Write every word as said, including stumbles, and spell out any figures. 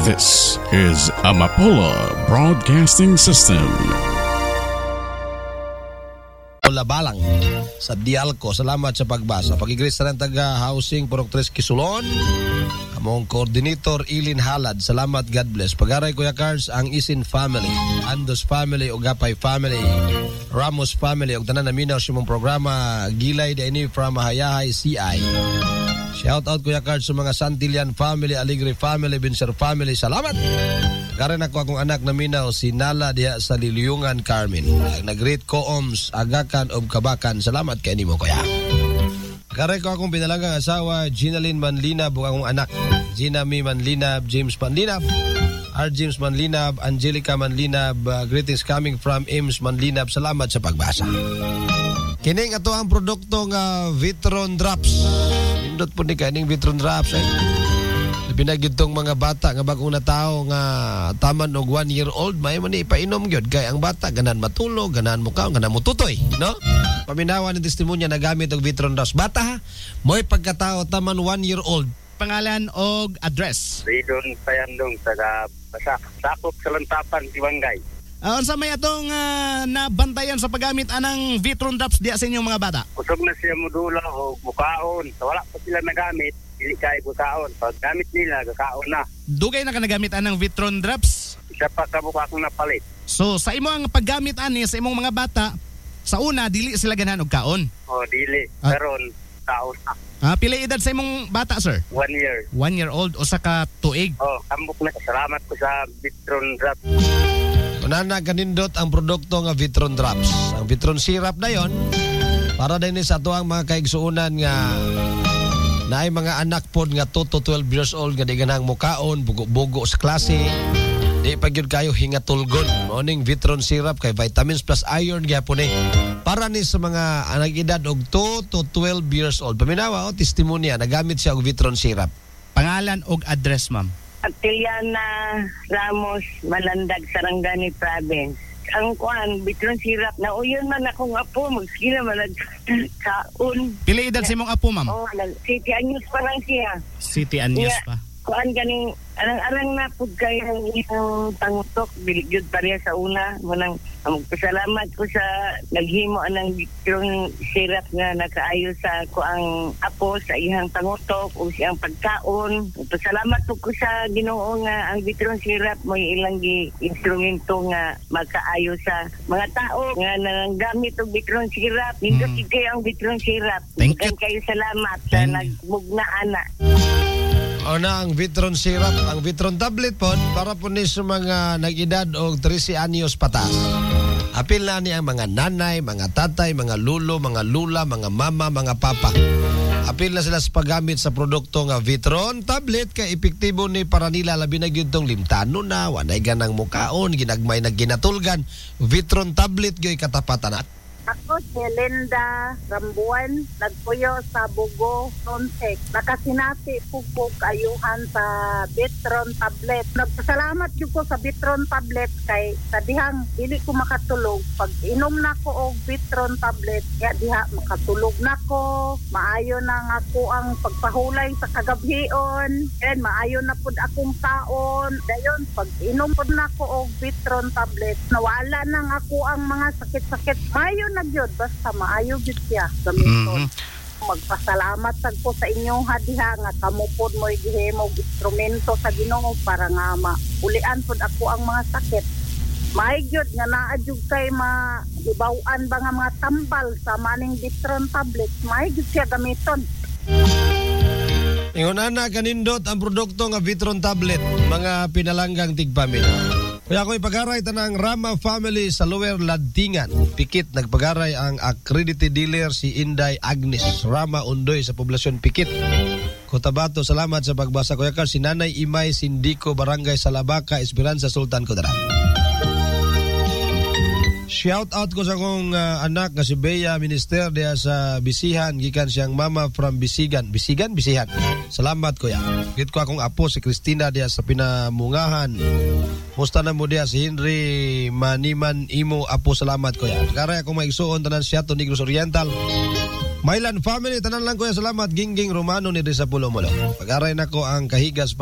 This is Amapola Broadcasting System. Labalang sa Dialco. Salamat sa pagbasa. Pag-igris sa taga Housing Purok tres Kisulon. Among Coordinator Ilin Halad. Salamat, God bless. Pag-aray Kuya Cars, ang Isin family, Andos family, Ugapay family, Ramos family, ug tanan naminaw sa mong programa Gilay da ini from Hayahay C I. Shout out Kuya Card sa mga Santillan family, Aligre family, Binser family. Salamat. Karon ako akong anak na minaw si Nala diha sa Liliyungan, Carmen. Nag-greet ko oms agakan og kabakan. Salamat kay nimo kuya. Karon ko akong pinalagang asawa Ginalyn Manlinab ug akong anak Gina Mi Manlinab, James Manlinab, R. James Manlinab, Angelica Manlinab. Uh, greetings coming from Ames Manlinab. Salamat sa pagbasa. Kining ato ang produkto nga Vitron Drops. Indot po ni kaning Vitron Drops eh. Pinagid tong mga bata nga bagong natao nga taman og one year old may man ipainom gyud kay ang bata ganan matulog, ganan mo kaon, ganan mo tutoy, no? Paminawan ni testimonya nagamit og Vitron Drops. Bata ha, mo'y pagkatao taman one year old. Pangalan og address. Ridon Payandong taga Basak. Sakop sa Lantapan, Siwangay. Uh, unsa may atong uh, nabantayan sa paggamit anang Vitron Drops diya sa inyong mga bata? Kusog na siya modula o bukaon. Sa wala pa sila nagamit, dili kay bukaon. Pag gamit nila, kakaon na. Dugay na ka nagamit anang Vitron Drops? Isa pa ka buka akong napalit. So sa imo ang paggamit ani sa imong mga bata, sa una dili sila ganahan og kaon. O dili, Ah. karon kaon na. Ah, pila edad sa imong bata, sir? One year. One year old o sa ka tuig. Oh, ambok na. Salamat ko sa Vitron Drop. Unana kanindot ang produkto nga Vitron Drops. Ang Vitron Syrup na yon para din sa ato ang mga kaigsuunan nga naay mga anak pod nga two to twelve years old nga di ganang mukaon, bugo-bugo sa klase. Di pa gyud kayo hingatulgon. Morning Vitron Syrup kay vitamins plus iron gyapon eh. Para ni sa mga anang edad og two to twelve years old. Paminawa o testimonya nagamit siya og Vitron Syrup. Pangalan og address, ma'am. Atiliana Ramos, Malandag, Sarangani Province. Ang kuan, Vitron Syrup, na uyon man akong apo, magsila man nagkaon. Pila edad sa imong apo, ma'am? Oo, oh, city anyos pa lang siya. City Anyos Yeah. pa. Kuan ganing, arang-arang na po kayo ng isang tangutok, biligyod pa rin sa una. Munang, magpasalamat ko sa naghimo anang Vitron Syrup nga nakaayo sa kuang apo sa ihang tangutok o siyang pagkaon. Pasalamat po ko sa Ginoo nga ang Vitron Syrup mo ilang gi instrumento nga makaayo sa mga tao nga nanggamit og Vitron Syrup. Nindot Mm. kayo ang Vitron Syrup. Thank you. Daghang kayo salamat sa Thank- nagmugna ana. O na ang Vitron Syrup, ang Vitron tablet po para po ni sa mga nag-edad og thirteen anyos patas. Apil na ni ang mga nanay, mga tatay, mga lulo, mga lula, mga mama, mga papa. Apil na sila sa paggamit sa produkto nga Vitron tablet kay epektibo ni para nila labi na gyud tong limtano na, wanay ganang mukaon, ginagmay na ginatulgan. Vitron tablet gyoy katapatan at Ako si Linda Rambuan, nagpuyo sa Bugo, Tonsek. Nakasinati po po kayuhan sa Vitron tablet. Nagpasalamat yun ko sa Vitron tablet kay sa dihang dili ko makatulog. Pag inom na ko og Vitron tablet, kaya diha makatulog na ko. Maayo na nga ko ang pagpahulay sa kagabhion. And maayo na pud akong taon. Dayon, pag inom pud na ko og Vitron tablet, nawala na nga ako ang mga sakit-sakit. Maayo na gyud basta maayo gyud siya gamiton. Mhm. Magpasalamat sad ko sa inyong hadiha nga kamo pod mo'y gihimo og instrumento sa Ginoo para nga maulian pod ako ang mga sakit. May gyud nga naa jud kay maibaw-an ba nga mga tambal sa maning Vitron tablet. May gyud siya gamiton. ingon ana kanindot ang produkto nga Vitron tablet, mga pinalanggang tigpamilya. Kaya ako'y pag-aray tanang Rama family sa Lower Ladtingan. Pikit nagpag-aray ang accredited dealer si Inday Agnes Rama Undoy sa poblasyon Pikit, Cotabato. Salamat sa pagbasa Kuya Carl. Si Nanay Imay Sindico, Barangay Salabaca, Esperanza, Sultan Kudarat. Shout out ko sa akong uh, anak nga si Bea Minister diya sa Bisihan, gikan siyang mama from Bisigan. Bisigan, Bisihan. Salamat kuya. Git ko akong apo si Christina diya sa Pinamungahan. Musta na mo diya si Henry Maniman Imo apo. Salamat kuya. Karay akong maigsuon tanan siya to Negros Oriental. Mailan family tanan lang kuya. Salamat. Gingging Romano ni Risa Pulo Mulo. Pag-aray nako ang kahigas